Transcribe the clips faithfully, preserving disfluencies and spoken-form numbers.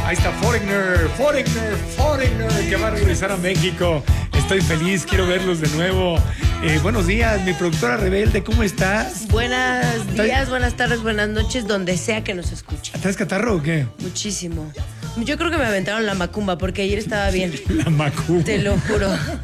Ahí está Foreigner, Foreigner, Foreigner, que va a regresar a México. Estoy feliz, quiero verlos de nuevo. Eh, buenos días, mi productora rebelde, ¿cómo estás? Buenos días, buenas tardes, buenas noches, donde sea que nos escuche. ¿Traes catarro o qué? Muchísimo. Yo creo que me aventaron la macumba porque ayer estaba bien. La macumba. Te lo juro.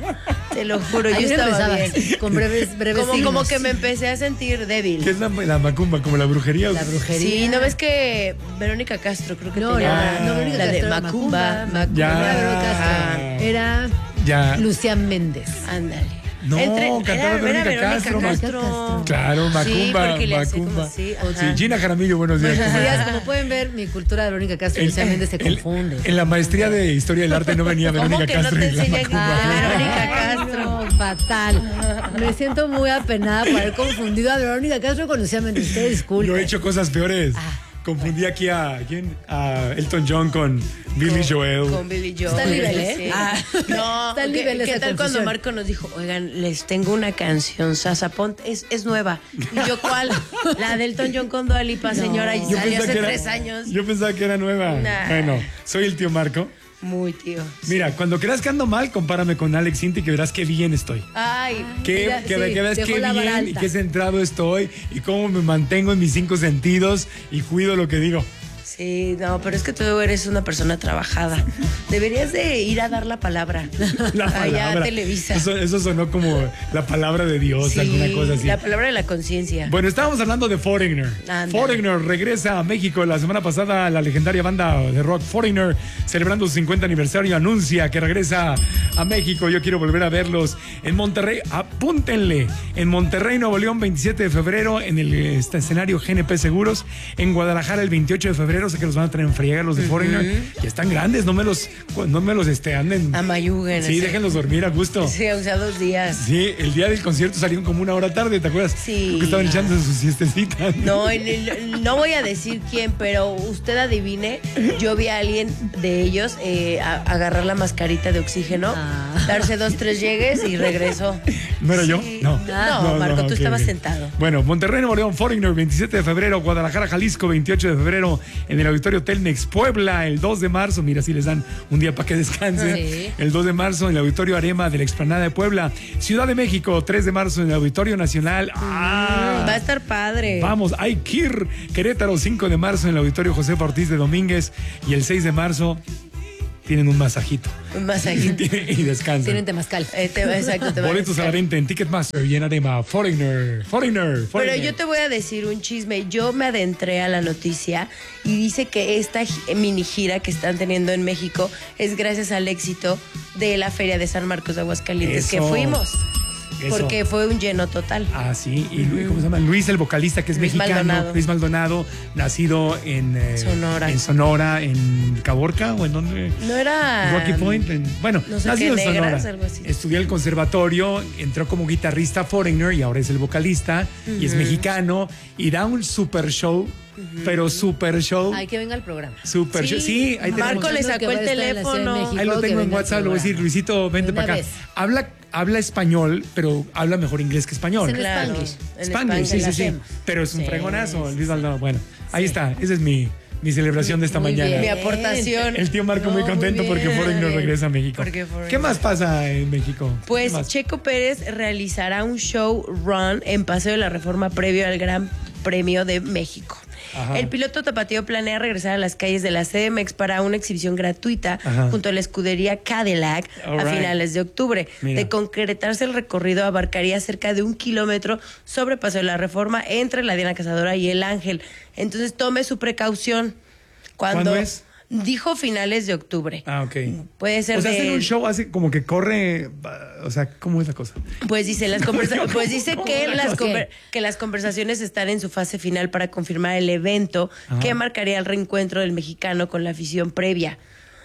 Te lo juro, yo Ayer estaba empezabas bien. con breves, breves Como, signos. como que me empecé a sentir débil. ¿Qué es la, la macumba? ¿Como la brujería? La brujería. Sí, ¿no ves que Verónica Castro creo que No, tenía la, no, Verónica la de Castro era macumba? Macumba. Ya. No era Verónica Castro. Ajá. Era Ya. Lucía Méndez. Ándale. No, Entre- cantaba era- Verónica era Castro, Castro. Claro, macumba, Sí, porque le hace macumba. como así, Oh, sí, ajá. Gina Jaramillo, buenos días. Buenos ¿cómo días, estás? como pueden ver, mi cultura de Verónica Castro y En- Lucía Méndez se en- confunde. En la maestría de Historia del Arte no venía ¿Cómo Verónica que no Castro te y la enseñan macumba. a Verónica Ay, Castro? no, fatal. Me siento muy apenada por haber confundido a Verónica Castro con Lucía Méndez. Usted disculpe. Yo he hecho cosas peores. Ah. Confundí aquí a ¿quién? A Elton John con Billy Joel. Con Billy Joel. Está al nivel, ¿eh? Sí. Ah. No, Está al ¿qué, nivel qué esa tal cuando confusión? Marco nos dijo, oigan, les tengo una canción, Sasa Pont, es, es nueva? Y yo, ¿cuál? La del Elton John con Dua Lipa, No. señora, y Yo salió pensaba hace que era- tres años. Yo pensaba que era nueva. Nah. Bueno, soy el tío Marco. Muy tío. Mira, cuando creas que ando mal, compárame con Alex Sinti que verás qué bien estoy. Ay, Que, Mira, que, sí, que veas dejó qué la vara bien y alta. qué centrado estoy y cómo me mantengo en mis cinco sentidos y cuido lo que digo. sí, no, pero es que tú eres una persona trabajada. Deberías de ir a dar la palabra. La Allá palabra. a Televisa. Eso, eso sonó como la palabra de Dios, Sí, alguna cosa así. la palabra de la conciencia. Bueno, estábamos hablando de Foreigner. Ándale. Foreigner regresa a México. La semana pasada la legendaria banda de rock Foreigner, celebrando su cincuenta aniversario, anuncia que regresa a México. Yo quiero volver a verlos en Monterrey. Apúntenle. En Monterrey, Nuevo León, veintisiete de febrero, en el este, escenario G N P Seguros. En Guadalajara, el veintiocho de febrero. Sé que los van a tener en friega los de Foreigner. Ya están grandes, no me los, no me los este, anden. Amayuguen. Sí, déjenlos dormir a gusto. Sí, o sea, dos días. Sí, el día del concierto salieron como una hora tarde, ¿te acuerdas? Sí. Porque estaban echando sus siestecitas. No, y ni- no voy a decir quién, pero usted adivine, yo vi a alguien de ellos eh, a- agarrar la mascarita de oxígeno, Ah. darse dos, tres llegues y regresó. ¿No era yo? Sí. No. No, Marco, tú ok, estabas ok. sentado. Bueno, Monterrey, Nuevo León, Foreigner, veintisiete de febrero, Guadalajara, Jalisco, veintiocho de febrero, en el Auditorio Telmex, Puebla, el dos de marzo, mira, si les dan un día para que descansen. Sí. El dos de marzo, en el Auditorio Arema de la Explanada de Puebla, Ciudad de México, tres de marzo, en el Auditorio Nacional. ¡Ah! Va a estar padre. Vamos, hay Kir, Querétaro, cinco de marzo en el Auditorio Josefa Ortiz de Domínguez y el seis de marzo tienen un masajito Un masajito. y descansan. Tienen temazcal. Eh, te va- exacto, te va a Boletos a la buscar. venta en Ticketmaster y en Arema. Foreigner, Foreigner, Pero Foreigner. yo te voy a decir un chisme. Yo me adentré a la noticia y dice que esta gi- mini gira que están teniendo en México es gracias al éxito de la Feria de San Marcos de Aguascalientes que Eso. fuimos. Eso. Porque fue un lleno total. Ah, sí. Y Luis, ¿cómo se llama? Luis, el vocalista que es Luis mexicano. Maldonado. Luis Maldonado, nacido en eh, Sonora. En Sonora, en Caborca o en donde. No era. Rocky Point. en- bueno, no sé nacido qué, en Sonora. Negras, algo así. Estudió en el conservatorio, entró como guitarrista Foreigner y ahora es el vocalista y es mexicano y da un super show, pero super show. Hay que venga al programa. Super Sí. show. Sí, ahí Marco tenemos. le Uno sacó que va el a estar en la Ciudad de teléfono. México. Ahí lo que tengo en venga al WhatsApp, le voy a decir, programa. Luisito, vente De una para acá. vez. Habla, habla español, pero habla mejor inglés que español. Es en Claro. Spanglish. En Spanglish, sí, Spanglish sí, sí. hacemos. Pero es un Sí, fregonazo, sí, Luis sí. Maldonado. Bueno, ahí está. Esa es mi, mi celebración de esta Muy mañana. bien. Mi aportación. El tío Marco No, muy muy contento bien. porque Foreigner regresa a México. Porque Foreigner. ¿Qué más pasa en México? ¿Qué Pues más? Checo Pérez realizará un show run en Paseo de la Reforma previo al Gran Premio de México. Ajá. El piloto tapatío planea regresar a las calles de la C D M X para una exhibición gratuita Ajá. junto a la escudería Cadillac All a right. finales de octubre. Mira. De concretarse el recorrido abarcaría cerca de un kilómetro sobre Paseo de la Reforma entre la Diana Cazadora y el Ángel. Entonces tome su precaución. Cuando ¿Cuándo es? Dijo finales de octubre. Ah, ok. Puede ser O sea, de- hacen un show así como que corre. O sea, ¿cómo es la cosa? Pues dice, las conversa- pues dice que, ¿Cómo? las ¿Qué? conver- que las conversaciones están en su fase final para confirmar el evento Ajá. que marcaría el reencuentro del mexicano con la afición previa.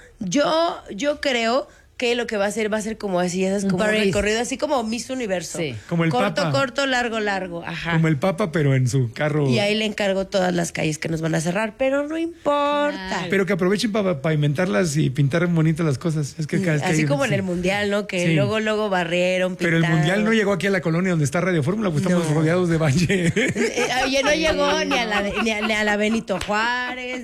Yo, yo creo que lo que va a hacer va a ser como así, esas Un como parade. recorrido, así como Miss Universo. Sí. Como el corto, Papa. corto, largo, largo. Ajá. Como el Papa, pero en su carro. Y ahí le encargo todas las calles que nos van a cerrar, pero no importa. Claro. Pero que aprovechen para pavimentarlas y pintar bonitas las cosas. Es que cada vez que Así hay- como en sí. el Mundial, ¿no? Que Sí. luego, luego barrieron, Pero el pintaron. mundial no llegó aquí a la colonia donde está Radio Fórmula, pues estamos No. rodeados de valle. Eh, Oye, no llegó ni a la, ni a, ni a la Benito Juárez, ni,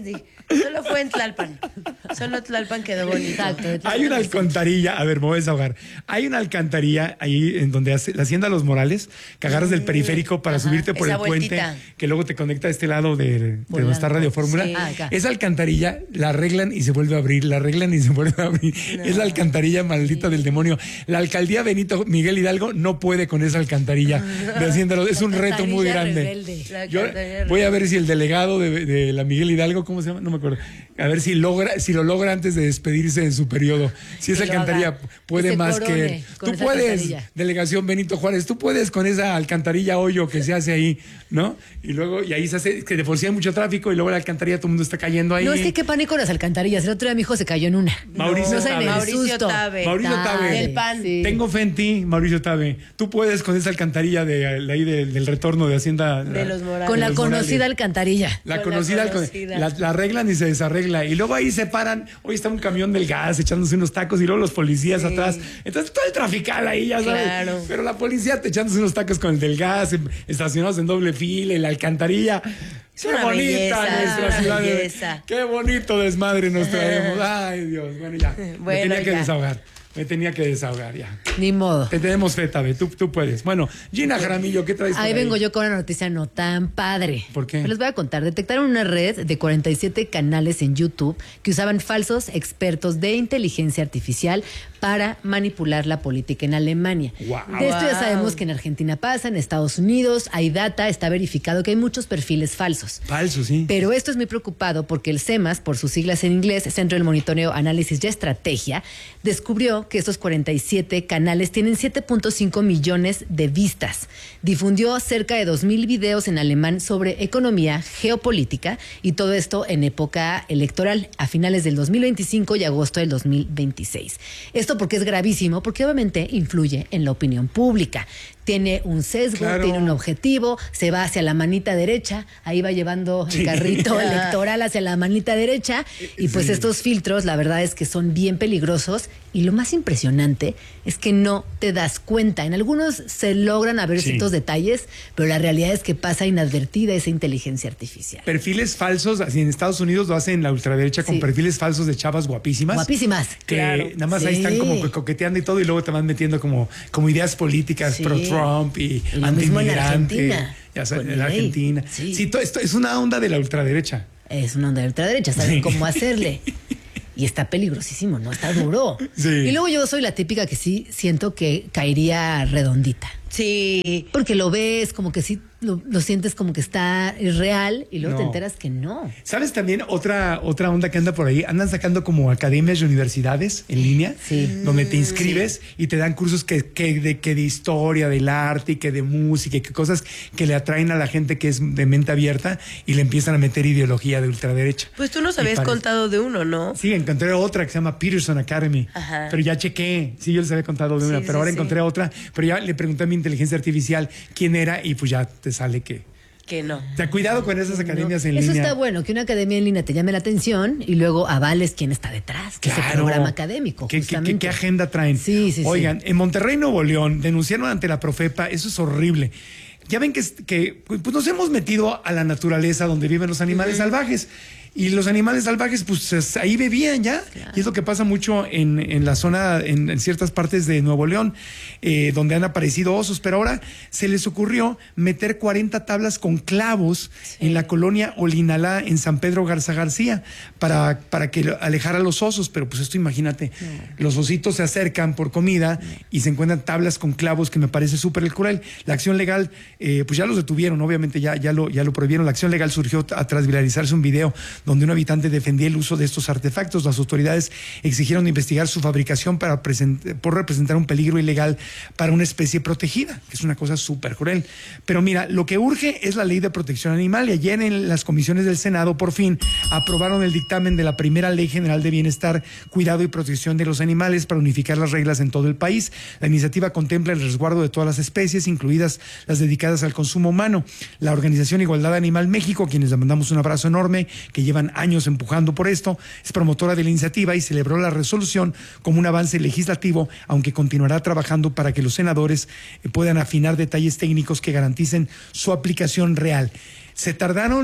Solo fue en Tlalpan. Solo Tlalpan quedó bonito. Exacto. Hay una alcantarilla, a ver, me voy a desahogar. Hay una alcantarilla ahí en donde hace la Hacienda Los Morales, que agarras del periférico para Ajá, subirte por esa el puente, vueltita. que luego te conecta a este lado de, de donde está Radio Fórmula. Sí. Ah, acá. Esa alcantarilla la arreglan y se vuelve a abrir, la arreglan y se vuelve a abrir. No. Es la alcantarilla maldita del demonio. La alcaldía Benito Miguel Hidalgo no puede con esa alcantarilla de Hacienda Los- Es un reto muy Alcantarilla grande. rebelde. La Yo alcantarilla voy a rebelde. ver si el delegado de, de la Miguel Hidalgo, ¿cómo se llama? No me acuerdo. A ver si logra, si lo logra antes de despedirse de su periodo. Si esa Que lo alcantarilla haga. puede Que se más que corone él. con Tú esa puedes, alcantarilla. delegación Benito Juárez, tú puedes con esa alcantarilla hoyo que se hace ahí, ¿no? Y luego, y ahí se hace, que de por sí hay mucho tráfico y luego la alcantarilla todo el mundo está cayendo ahí. No, es que qué pánico las alcantarillas. El otro día mi hijo se cayó en una. Mauricio no saben Tabe. el Mauricio susto. Tabe. Mauricio Tabe. Del pan. Sí. Tengo fe en ti, Mauricio Tabe. Tú puedes con esa alcantarilla de, de ahí de- del retorno de Hacienda. De los Morales. Con de la los conocida Morales. alcantarilla. La Con la conocida, con- conocida. La, la arreglan y se desarregla. Y luego ahí se paran. Hoy está un camión del gas echándose unos tacos y luego los policías Sí. atrás. Entonces todo el trafical ahí, ya sabes. Claro. Pero la policía te echándose unos tacos con el del gas, em- estacionados en doble fila, y la alcantarilla. Es Qué una bonita belleza, nuestra una ciudad. de- belleza. Qué bonito desmadre nos traemos. Ay, Dios. Bueno, ya. Me Bueno, tenía que ya. desahogar. Me tenía que desahogar ya. Ni modo. Te tenemos fe, Tabe. Tú, tú puedes. Bueno, Gina Jaramillo, ¿qué traes por Ahí vengo yo con una noticia no tan padre. ¿Por qué? Les voy a contar. Detectaron una red de cuarenta y siete canales en YouTube que usaban falsos expertos de inteligencia artificial para manipular la política en Alemania. Guau. De esto ya Wow. sabemos que en Argentina pasa, en Estados Unidos hay data, está verificado que hay muchos perfiles falsos. Falso, sí. Pero esto es muy preocupado porque el CEMAS, por sus siglas en inglés, Centro del Monitoreo, Análisis y Estrategia, descubrió que estos cuarenta y siete canales tienen siete punto cinco millones de vistas. Difundió cerca de dos mil videos en alemán sobre economía, geopolítica y todo esto en época electoral, a finales del dos mil veinticinco y agosto del dos mil veintiséis. Esto porque es gravísimo, porque obviamente influye en la opinión pública. Tiene un sesgo, Claro. tiene un objetivo, se va hacia la manita derecha, ahí va llevando Sí. el carrito electoral hacia la manita derecha y pues Sí. estos filtros la verdad es que son bien peligrosos y lo más impresionante es que no te das cuenta. En algunos se logran a ver Sí. ciertos detalles, pero la realidad es que pasa inadvertida esa inteligencia artificial. Perfiles falsos, así en Estados Unidos lo hacen la ultraderecha con Sí. perfiles falsos de chavas guapísimas. Guapísimas. Que Claro. nada más ahí Sí. están como que coqueteando y todo, y luego te van metiendo como, como ideas políticas Sí. pro Trump y, Y lo mismo en anti-inmigrante. Argentina, Ya sabes, con en Milei. Argentina. Sí. Sí, todo esto es una onda de la ultraderecha. Es una onda de ultraderecha, saben Sí. cómo hacerle. Y está peligrosísimo, ¿no? Está duro. Sí. Y luego yo soy la típica que sí siento que caería redondita. Sí. Porque lo ves como que sí, lo, lo sientes como que está es real y luego No. te enteras que no. ¿Sabes también otra, otra onda que anda por ahí? Andan sacando como academias y universidades en línea, Sí. donde te inscribes y te dan cursos que, que, de, que de historia, del arte y que de música y que cosas que le atraen a la gente que es de mente abierta y le empiezan a meter ideología de ultraderecha. Pues tú nos Y habías parece- contado de uno, ¿no? Sí, encontré otra que se llama Peterson Academy. Ajá. Pero ya chequé. Sí, yo les había contado de una, Sí, pero sí, ahora sí. encontré otra. Pero ya le pregunté a mi inteligencia artificial quién era y pues ya te sale que. Que no. Te cuidado con esas academias en Eso línea. está bueno, que una academia en línea te llame la atención y luego avales quién está detrás, que es el Claro. programa académico. ¿Qué, qué- justamente. qué- qué agenda traen? Sí, sí, sí. Oigan, en Monterrey, Nuevo León, denunciaron ante la Profepa, eso es horrible. Ya ven que, es- que pues nos hemos metido a la naturaleza donde viven los animales salvajes. Y los animales salvajes, pues es- ahí vivían ya. Y es lo que pasa mucho en, en la zona, en, en ciertas partes de Nuevo León, eh, donde han aparecido osos. Pero ahora se les ocurrió meter cuarenta tablas con clavos en la colonia Olinalá, en San Pedro Garza García, para, para que alejara a los osos. Pero pues esto imagínate, los ositos se acercan por comida y se encuentran tablas con clavos, que me parece súper cruel. La acción legal, eh, pues ya los detuvieron, obviamente ya, ya, lo, ya lo prohibieron. La acción legal surgió a- tras viralizarse un video donde un habitante defendía el uso de estos artefactos. Las autoridades exigieron investigar su fabricación para present- por representar un peligro ilegal para una especie protegida, que es una cosa súper cruel. Pero mira, lo que urge es la ley de protección animal, y ayer en las comisiones del Senado por fin aprobaron el dictamen de la primera Ley General de Bienestar, Cuidado y Protección de los Animales para unificar las reglas en todo el país. La iniciativa contempla el resguardo de todas las especies, incluidas las dedicadas al consumo humano. La organización Igualdad Animal México, a quienes le mandamos un abrazo enorme, que llevan años empujando por esto, es promotora de la iniciativa y celebró la resolución como un avance legislativo, aunque continuará trabajando para que los senadores puedan afinar detalles técnicos que garanticen su aplicación real. Se tardaron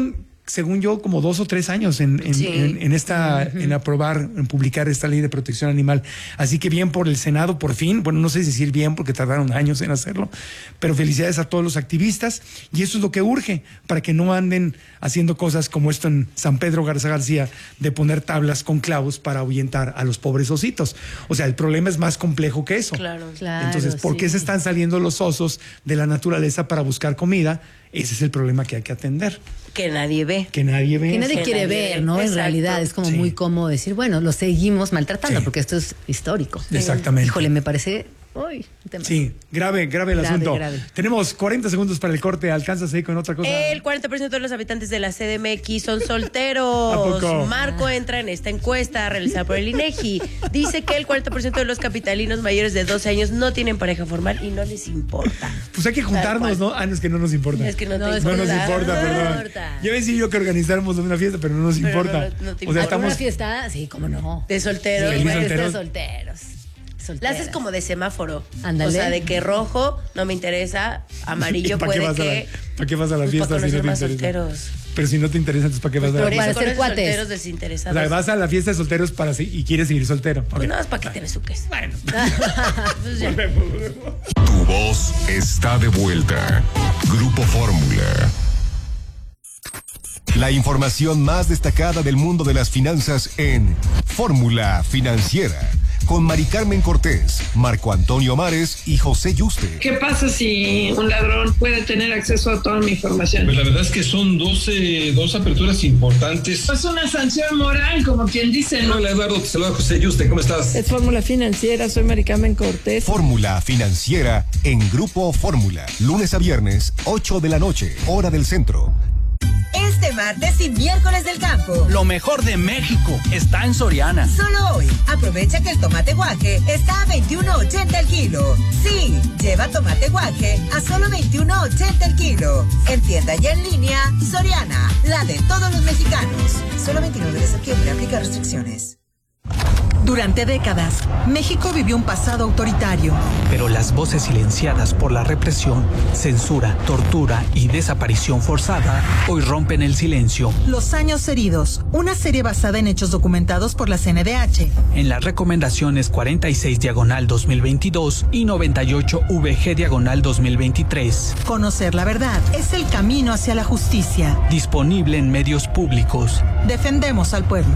según yo, como dos o tres años en, en, Sí. en, en esta, uh-huh. en aprobar, en publicar esta ley de protección animal. Así que bien por el Senado, por fin. Bueno, no sé si decir bien porque tardaron años en hacerlo, pero felicidades a todos los activistas. Y eso es lo que urge para que no anden haciendo cosas como esto en San Pedro Garza García, de poner tablas con clavos para ahuyentar a los pobres ositos. O sea, el problema es más complejo que eso. Claro, claro. Entonces, ¿por qué sí. se están saliendo los osos de la naturaleza para buscar comida? Ese es el problema que hay que atender. Que nadie ve. Que nadie ve. Que nadie Que quiere nadie ver, ve. ¿no? Exacto. En realidad es como Sí. muy cómodo decir, bueno, lo seguimos maltratando Sí. porque esto es histórico. Exactamente. Híjole, me parece... Uy, un tema. Sí, grave, grave el Grave, asunto. grave. Tenemos cuarenta segundos para el corte. ¿Alcanzas ahí con otra cosa? El cuarenta por ciento de los habitantes de la C D M X son solteros. ¿A poco? Marco entra en esta encuesta realizada por el INEGI. Dice que el cuarenta por ciento de los capitalinos mayores de doce años no tienen pareja formal y no les importa. Pues hay que juntarnos, Tal ¿no? Ah, no, es que no nos importa. Es que no, No, te es No que nos importa. importa, no perdón. importa. Ya ves, yo que organizáramos una fiesta, pero no nos Pero importa. no- no te O sea, importa. ¿Por estamos... una fiesta? Sí, cómo no. De solteros. Feliz güey. solteros. solteros. solteros. La haces como de semáforo. Ándale. O sea, de que rojo no me interesa, amarillo ¿Para qué puede vas a la- que... ¿Para qué vas a la Pues fiesta para si no te conocer más interesa? solteros. Pero si no te interesa, entonces ¿para qué vas a la Por fiesta? Para eso ser con los cuates. solteros O desinteresados. sea, vas a la fiesta de solteros para se- y quieres seguir soltero. Pues Ok. nada más para que te besuques. Bueno. Pues ya. Volvemos, volvemos. Tu voz está de vuelta. Grupo Fórmula. La información más destacada del mundo de las finanzas en Fórmula Financiera. Con Mari Carmen Cortés, Marco Antonio Mares y José Yuste. ¿Qué pasa si un ladrón puede tener acceso a toda mi información? Pues la verdad es que son doce, dos aperturas importantes. Es una sanción moral, como quien dice, ¿no? Hola Eduardo, te saluda José Yuste, ¿cómo estás? Es Fórmula Financiera, soy Mari Carmen Cortés. Fórmula Financiera en Grupo Fórmula. Lunes a viernes, ocho de la noche, hora del centro. Este martes y miércoles del campo. Lo mejor de México está en Soriana. Solo hoy, aprovecha que el tomate guaje está a veintiuno ochenta el kilo. Sí, lleva tomate guaje a solo veintiuno ochenta el kilo. En tienda y en línea, Soriana, la de todos los mexicanos. Solo veintinueve de septiembre, aplica restricciones. Durante décadas, México vivió un pasado autoritario. Pero las voces silenciadas por la represión, censura, tortura y desaparición forzada hoy rompen el silencio. Los años heridos, una serie basada en hechos documentados por la C N D H. En las recomendaciones cuarenta y seis diagonal dos mil veintidós y noventa y ocho V G diagonal dos mil veintitrés. Conocer la verdad es el camino hacia la justicia. Disponible en medios públicos. Defendemos al pueblo.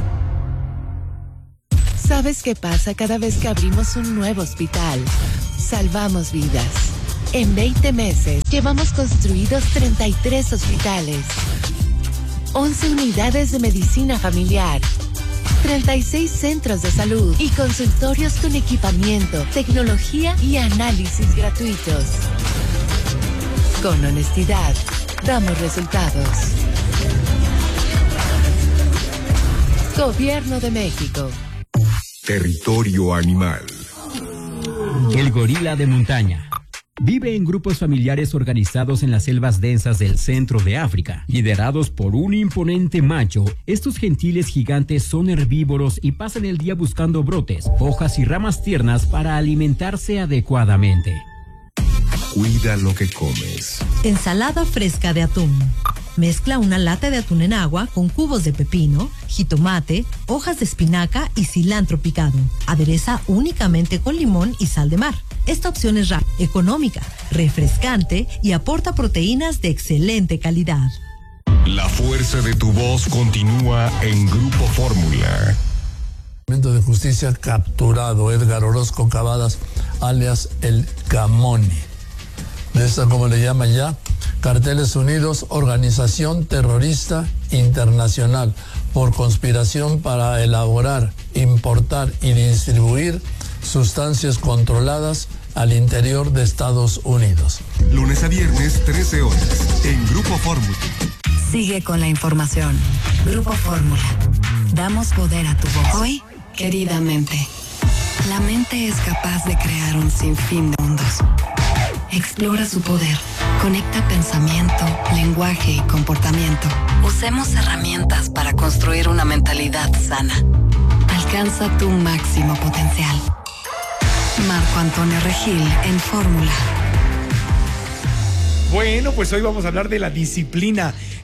¿Sabes qué pasa cada vez que abrimos un nuevo hospital? Salvamos vidas. En veinte meses, llevamos construidos treinta y tres hospitales, once unidades de medicina familiar, treinta y seis centros de salud y consultorios con equipamiento, tecnología y análisis gratuitos. Con honestidad, damos resultados. Gobierno de México. Territorio animal. El gorila de montaña. Vive en grupos familiares organizados en las selvas densas del centro de África. Liderados por un imponente macho, estos gentiles gigantes son herbívoros y pasan el día buscando brotes, hojas y ramas tiernas para alimentarse adecuadamente. Cuida lo que comes. Ensalada fresca de atún. Mezcla una lata de atún en agua con cubos de pepino, jitomate, hojas de espinaca y cilantro picado. Adereza únicamente con limón y sal de mar. Esta opción es rápida, económica, refrescante y aporta proteínas de excelente calidad. La fuerza de tu voz continúa en Grupo Fórmula. De Justicia capturado Edgar Orozco Cavadas, alias El Camoni. De esta, como le llaman ya, Carteles Unidos, organización terrorista internacional por conspiración para elaborar, importar y distribuir sustancias controladas al interior de Estados Unidos. Lunes a viernes, trece horas, en Grupo Fórmula. Sigue con la información. Grupo Fórmula. Damos poder a tu voz. Hoy, querida mente. La mente es capaz de crear un sinfín de mundos. Explora su poder. Conecta pensamiento, lenguaje y comportamiento. Usemos herramientas para construir una mentalidad sana. Alcanza tu máximo potencial. Marco Antonio Regil en Fórmula. Bueno, pues hoy vamos a hablar de la disciplina.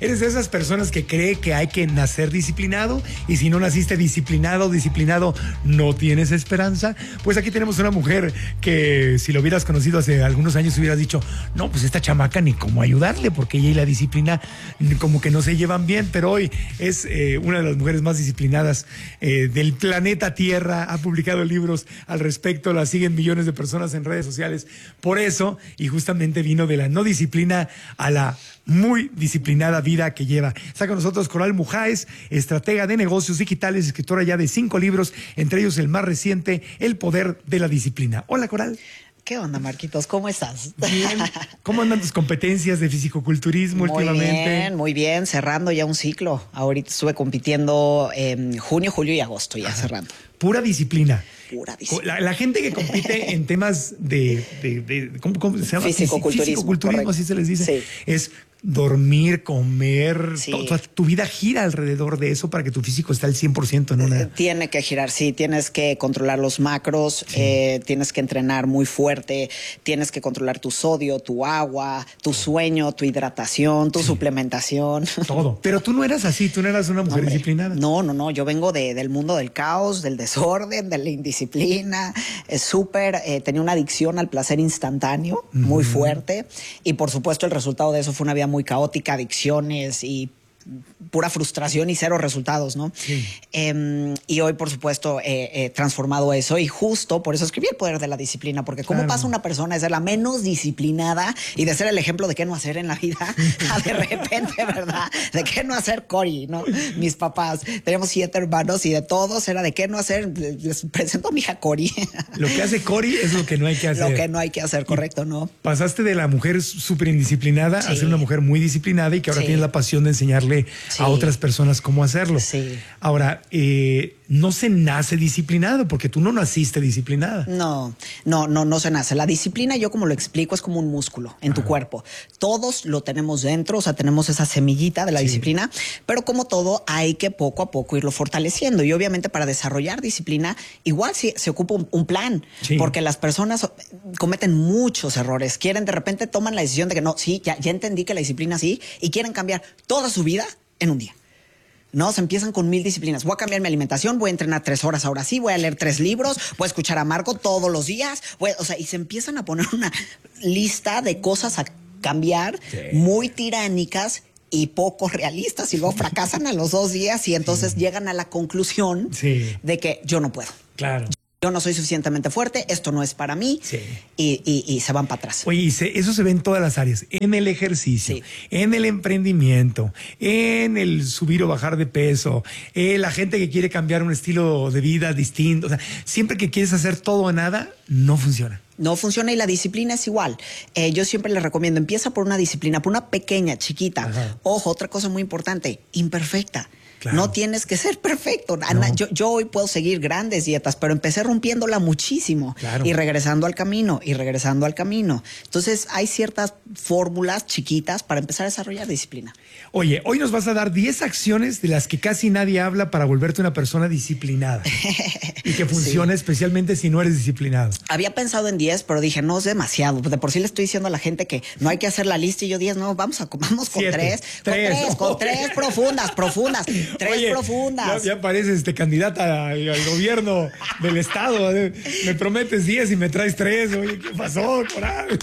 ¿Eres de esas personas que cree que hay que nacer disciplinado? Y si no naciste disciplinado, disciplinado, no tienes esperanza. Pues aquí tenemos una mujer que si lo hubieras conocido hace algunos años hubieras dicho, no, pues esta chamaca ni cómo ayudarle, porque ella y la disciplina como que no se llevan bien, pero hoy es eh, una de las mujeres más disciplinadas eh, del planeta Tierra. Ha publicado libros al respecto, la siguen millones de personas en redes sociales. Por eso, y justamente vino de la no disciplina a la muy disciplinada vida que lleva. Está con nosotros Coral Mujáez, estratega de negocios digitales, escritora ya de cinco libros, entre ellos el más reciente, El poder de la disciplina. Hola, Coral. ¿Qué onda, Marquitos? ¿Cómo estás? Bien. ¿Cómo andan tus competencias de fisicoculturismo muy últimamente? Muy bien, muy bien. Cerrando ya un ciclo. Ahorita estuve compitiendo en junio, julio y agosto, ya Ajá. cerrando. Pura disciplina. Pura disciplina. La, la gente que compite en temas de, de, de ¿cómo, cómo se llama? Fisicoculturismo. Fisicoculturismo, así se les dice. Sí. Es dormir, comer, sí. to, to, tu vida gira alrededor de eso para que tu físico esté al cien por ciento en una... Tiene que girar, sí, tienes que controlar los macros, sí. eh, tienes que entrenar muy fuerte, tienes que controlar tu sodio, tu agua, tu sueño, tu hidratación, tu sí. suplementación. Todo. Pero tú no eras así, tú no eras una mujer Hombre, disciplinada. No, no, no, yo vengo de, del mundo del caos, del desorden, de la indisciplina, es súper, eh, tenía una adicción al placer instantáneo, uh-huh. muy fuerte, y por supuesto el resultado de eso fue una vida muy caótica, adicciones y pura frustración y cero resultados, ¿no? Sí. Eh, y hoy, por supuesto, he eh, eh, transformado eso y justo por eso escribí El poder de la disciplina, porque cómo claro. pasa una persona de ser la menos disciplinada y de ser el ejemplo de qué no hacer en la vida a de repente, ¿verdad? De qué no hacer Cory, ¿no? Mis papás, teníamos siete hermanos y de todos era de qué no hacer. Les presento a mi hija Cory. Lo que hace Cory es lo que no hay que hacer. Lo que no hay que hacer, correcto, ¿no? Pasaste de la mujer súper indisciplinada sí. a ser una mujer muy disciplinada y que ahora sí. tienes la pasión de enseñarle Sí. a otras personas cómo hacerlo. Sí. Ahora, eh, no se nace disciplinado porque tú no naciste disciplinada. No, no, no, no se nace. La disciplina, yo como lo explico, es como un músculo en Ajá. tu cuerpo. Todos lo tenemos dentro, o sea, tenemos esa semillita de la sí. disciplina, pero como todo, hay que poco a poco irlo fortaleciendo. Y obviamente para desarrollar disciplina, igual sí, se ocupa un, un plan, sí. porque las personas cometen muchos errores. Quieren, de repente toman la decisión de que no, sí, ya, ya entendí que la disciplina sí, y quieren cambiar toda su vida en un día. No, se empiezan con mil disciplinas. Voy a cambiar mi alimentación, voy a entrenar tres horas ahora sí, voy a leer tres libros, voy a escuchar a Marco todos los días. Voy, o sea, y se empiezan a poner una lista de cosas a cambiar sí. muy tiránicas y poco realistas y luego fracasan a los dos días y entonces sí. llegan a la conclusión sí. de que yo no puedo. Claro. Yo no soy suficientemente fuerte, esto no es para mí sí. y, y, y se van para atrás. Oye, y se, eso se ve en todas las áreas, en el ejercicio, sí. en el emprendimiento, en el subir o bajar de peso, eh, la gente que quiere cambiar un estilo de vida distinto, o sea, siempre que quieres hacer todo o nada, no funciona. No funciona y la disciplina es igual. Eh, yo siempre les recomiendo, empieza por una disciplina, por una pequeña, chiquita. Ajá. Ojo, otra cosa muy importante, imperfecta. Claro. No tienes que ser perfecto. No. Yo, yo hoy puedo seguir grandes dietas, pero empecé rompiéndola muchísimo claro. y regresando al camino y regresando al camino. Entonces hay ciertas fórmulas chiquitas para empezar a desarrollar disciplina. Oye, hoy nos vas a dar diez acciones de las que casi nadie habla para volverte una persona disciplinada y que funcione sí. especialmente si no eres disciplinado. Había pensado en diez, pero dije, no, es demasiado. De por sí le estoy diciendo a la gente que no hay que hacer la lista y yo diez, no, vamos, a, vamos con Siete. tres. Tres. Con tres, con tres profundas, profundas. Tres Oye, profundas. Ya, ya pareces este, candidata al, al gobierno del estado. Me prometes diez y me traes tres. Oye, ¿qué pasó, Coral?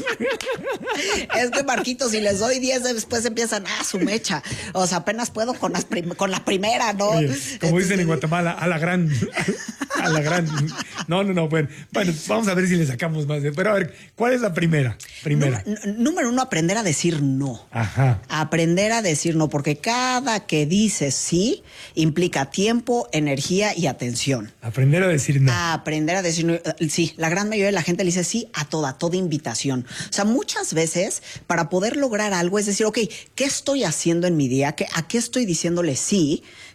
Es que, Marquitos, si les doy diez, después empiezan, ah, su mecha. O sea, apenas puedo con, las prim con la primera, ¿no? Oye, como Entonces, dicen en Guatemala, a la gran. A la gran. No, no, no. Bueno, bueno, vamos a ver si le sacamos más. De, pero a ver, ¿cuál es la primera? Primera. Número, número uno, aprender a decir no. Ajá. Aprender a decir no, porque cada que dices sí implica tiempo, energía y atención. Aprender a decir no. A aprender a decir no. Sí, la gran mayoría de la gente le dice sí a toda, toda invitación. O sea, muchas veces para poder lograr algo es decir, ok, ¿qué estoy haciendo en mi día? ¿A qué estoy diciéndole sí?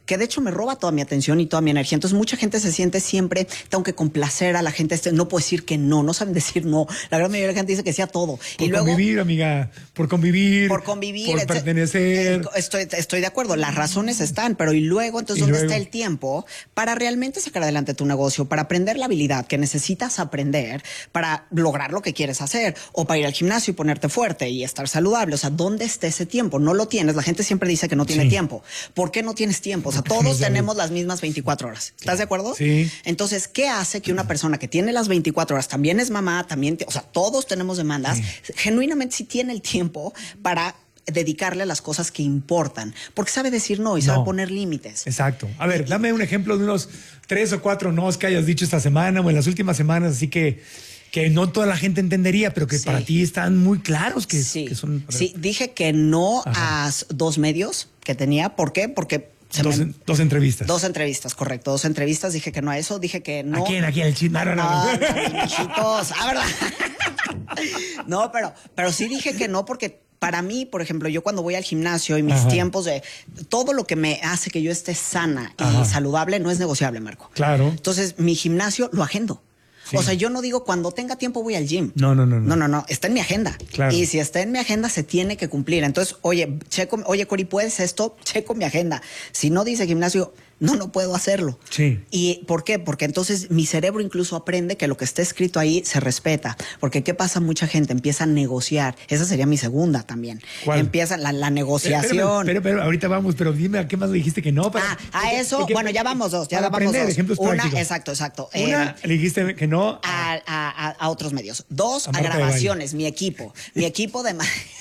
que de hecho me roba toda mi atención y toda mi energía. Entonces mucha gente se siente siempre, tengo que complacer a la gente, no puedo decir que no, no saben decir no. La gran mayoría de la gente dice que sí a todo. Por y luego, convivir, amiga, por convivir. Por convivir. Por pertenecer. Estoy, estoy de acuerdo, las razones están, pero y luego, entonces, Y ¿dónde luego. está el tiempo para realmente sacar adelante tu negocio, para aprender la habilidad que necesitas aprender para lograr lo que quieres hacer o para ir al gimnasio y ponerte fuerte y estar saludable? O sea, ¿dónde está ese tiempo? No lo tienes. La gente siempre dice que no tiene Sí. tiempo. ¿Por qué no tienes tiempo? O sea, Porque todos no sabes. tenemos las mismas veinticuatro horas. ¿Estás de acuerdo? Sí. Entonces, ¿qué hace que una persona que tiene las veinticuatro horas también es mamá, también, te- o sea, todos tenemos demandas, genuinamente sí tiene el tiempo para dedicarle a las cosas que importan, porque sabe decir no y sabe No. poner límites. Exacto. A ver, dame un ejemplo de unos tres o cuatro nos que hayas dicho esta semana o en las últimas semanas, así que, que no toda la gente entendería, pero que Sí. para ti están muy claros que, Sí, que son... sí, dije que no Ajá. a s- dos medios que tenía. ¿Por qué? Porque se Dos, me- dos entrevistas. Dos entrevistas, correcto. Dos entrevistas. Dije que no a eso. Dije que no. ¿A quién? ¿A quién? El chisme. No, no, no. No, mis mijitos. Ah, ¿verdad? No, pero, pero sí dije que no porque para mí, por ejemplo, yo cuando voy al gimnasio y mis Ajá. tiempos de todo lo que me hace que yo esté sana y Ajá. saludable no es negociable, Marco. Claro. Entonces, mi gimnasio lo agendo. Sí. O sea, yo no digo cuando tenga tiempo voy al gym. No, no, no, no. No, no, no. Está en mi agenda. Claro. Y si está en mi agenda, se tiene que cumplir. Entonces, oye, checo, oye, Cori, ¿puedes esto? Checo mi agenda. Si no dice gimnasio, no, no puedo hacerlo. Sí. ¿Y por qué? Porque entonces mi cerebro incluso aprende que lo que está escrito ahí se respeta. Porque ¿qué pasa? Mucha gente empieza a negociar. Esa sería mi segunda también. ¿Cuál? Empieza la, la negociación. Pero, pero ahorita vamos, pero dime a qué más le dijiste que no. Para, Ah, a eso, que- bueno, ya vamos dos, ya para vamos aprender, dos. ejemplos Una, prácticos. exacto, exacto. Una, Eh, le dijiste que no. a, a- a- a otros medios. Dos, A a, Marta de grabaciones, mi equipo. Mi equipo de...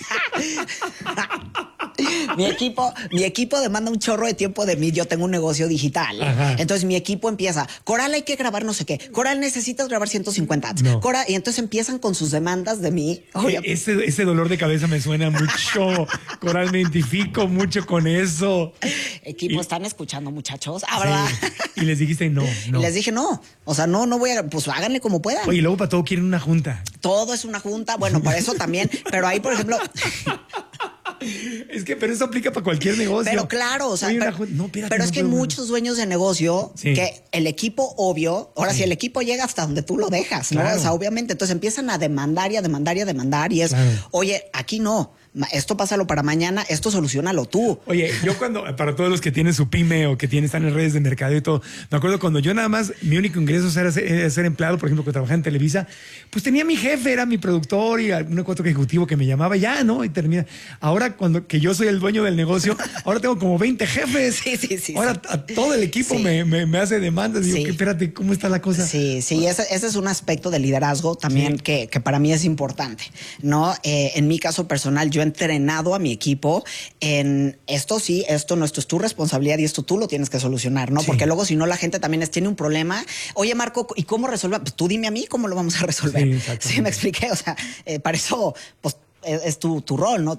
mi equipo, mi equipo demanda un chorro de tiempo de mí. Yo tengo un negocio digital. Ajá. Entonces mi equipo empieza, Coral, hay que grabar no sé qué. Coral, necesitas grabar ciento cincuenta ads. No. Coral, y entonces empiezan con sus demandas de mí. Oye, E- Ese, ese dolor de cabeza me suena mucho. Coral, me identifico mucho con eso. equipo, ¿están escuchando, muchachos? Ah, ¿verdad? Sí. Y les dijiste no, no. Y les dije, no. O sea, no, no voy a... Pues háganle como puedan. Oye, luego para todo quieren una junta. Todo es una junta. Bueno, para eso también. Pero ahí, por ejemplo... Es que, pero eso aplica para cualquier negocio. Pero claro, o sea, Oye, una pero, jun- no, espérate, pero no es que hay puedo, muchos dueños de negocio Sí. que el equipo, obvio, ahora sí. Sí. el equipo llega hasta donde tú lo dejas, ¿no? Claro. O sea, obviamente, entonces empiezan a demandar y a demandar y a demandar y es, Claro. oye, aquí no, ma- esto pásalo para mañana, esto solucionalo tú. Oye, yo cuando, para todos los que tienen su pyme o que tienen, están en redes de mercado y todo, me acuerdo cuando yo nada más, mi único ingreso era ser, era ser empleado, por ejemplo, que trabajaba en Televisa, pues tenía mi jefe, era mi productor y algún cuatro ejecutivo que me llamaba ya, ¿no? Y termina. Ahora, cuando que yo soy el dueño del negocio, ahora tengo como veinte jefes. Sí, sí, sí. Ahora sí. a todo el equipo Sí. me, me, me hace demandas. Digo, Sí. que, espérate, ¿cómo está la cosa? Sí, sí, ese, ese es un aspecto de liderazgo también Sí. que, que para mí es importante, ¿no? Eh, en mi caso personal, yo he entrenado a mi equipo en esto sí, esto no, esto es tu responsabilidad y esto tú lo tienes que solucionar, ¿no? Sí. Porque luego si no la gente también es, tiene un problema. Oye, Marco, ¿y cómo resolver? Pues tú dime a mí cómo lo vamos a resolver. Sí, Sí, exactamente. me expliqué, o sea, eh, para eso, pues es, es tu, tu rol, ¿no?